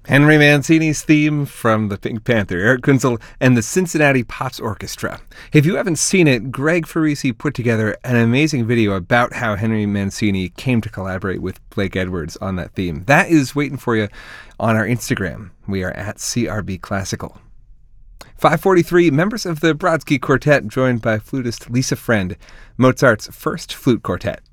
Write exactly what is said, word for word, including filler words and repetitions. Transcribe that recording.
Henry Mancini's theme from the Pink Panther, Eric Kunzel, and the Cincinnati Pops Orchestra. If you haven't seen it, Greg Farisi put together an amazing video about how Henry Mancini came to collaborate with Blake Edwards on that theme. That is waiting for you on our Instagram. We are at C R B Classical. five forty-three, members of the Brodsky Quartet joined by flutist Lisa Friend, Mozart's first flute quartet.